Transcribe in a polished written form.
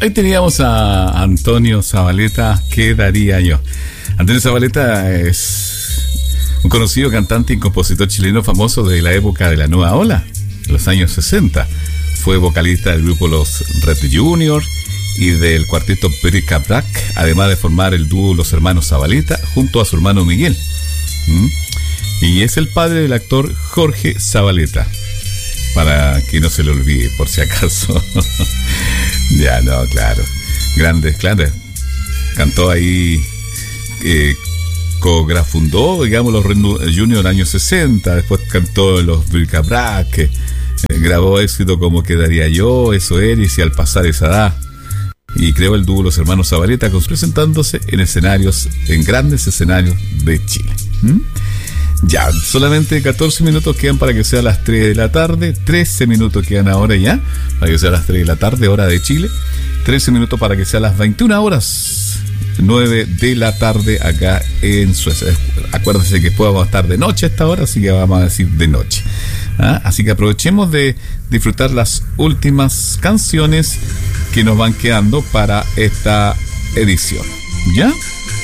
Ahí teníamos a Antonio Zabaleta, ¿qué daría yo? Antonio Zabaleta es un conocido cantante y compositor chileno famoso de la época de la Nueva Ola, de los años 60. Fue vocalista del grupo Los Red Junior y del cuarteto Bric-a-Brac, además de formar el dúo Los Hermanos Zabaleta junto a su hermano Miguel. Y es el padre del actor Jorge Zabaleta, para que no se le olvide, por si acaso. Ya, no, claro. Grandes, claro. Cantó ahí, cofundó, digamos, los Red Junior en años 60. Después cantó los Bric-a-Brac, grabó éxito como Quedaría Yo, Eso Eres y Al Pasar Esa Edad. Y creó el dúo Los Hermanos Zabaleta, presentándose en grandes escenarios de Chile. Ya, solamente 14 minutos quedan para que sea las 3 de la tarde. 13 minutos quedan ahora ya, para que sea las 3 de la tarde, hora de Chile. 13 minutos para que sea las 21 horas, 9 de la tarde acá en Suecia. Acuérdense que podemos estar de noche a esta hora, así que vamos a decir de noche. Así que aprovechemos de disfrutar las últimas canciones que nos van quedando para esta edición. ¿Ya?